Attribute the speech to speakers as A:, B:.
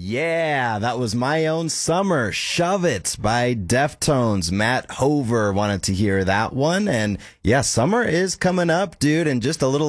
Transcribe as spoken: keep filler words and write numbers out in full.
A: Yeah, that was My Own Summer, Shove It by Deftones. Matt Hover wanted to hear that one. And yeah, summer is coming up, dude, and just a little